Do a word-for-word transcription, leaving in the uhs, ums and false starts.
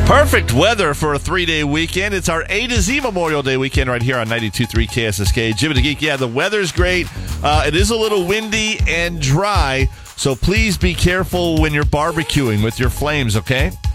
Perfect weather for a three-day weekend. It's our A to Z Memorial Day weekend right here on ninety-two point three K S S K. Jim and the Geek, yeah, the weather's great. Uh, it is a little windy and dry, so please be careful when you're barbecuing with your flames, okay?